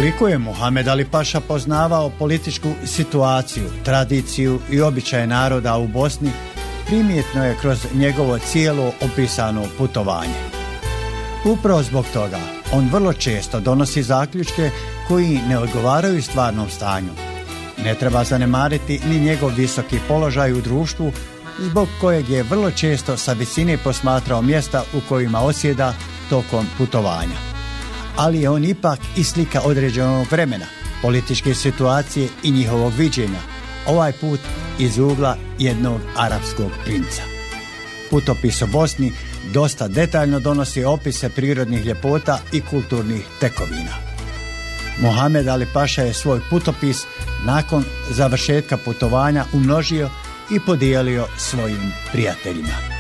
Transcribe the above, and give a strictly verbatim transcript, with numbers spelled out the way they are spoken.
Koliko je Muhamed Ali Paša poznavao političku situaciju, tradiciju i običaje naroda u Bosni, primjetno je kroz njegovo cijelo opisano putovanje. Upravo zbog toga on vrlo često donosi zaključke koji ne odgovaraju stvarnom stanju. Ne treba zanemariti ni njegov visoki položaj u društvu, zbog kojeg je vrlo često sa visine posmatrao mjesta u kojima osjeda tokom putovanja. Ali je on ipak i slika određenog vremena, političke situacije i njihovog viđenja, ovaj put iz ugla jednog arapskog princa. Putopis o Bosni dosta detaljno donosi opise prirodnih ljepota i kulturnih tekovina. Muhamed Ali Paša je svoj putopis nakon završetka putovanja umnožio i podijelio svojim prijateljima.